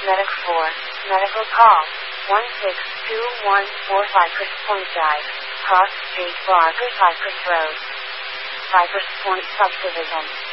Medic 4, medical call, 162145 Cypress Point Drive, Cross Street Bar, Cypress Road, Cypress Point Subdivision.